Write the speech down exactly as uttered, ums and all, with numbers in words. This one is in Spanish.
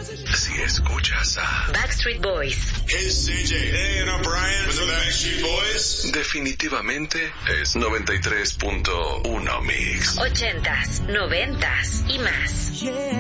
Si escuchas a Backstreet Boys, Hey, C J. Hey, and I'm Brian with the Backstreet Boys. definitivamente es noventa y tres punto uno Mix. ochentas, noventas y más.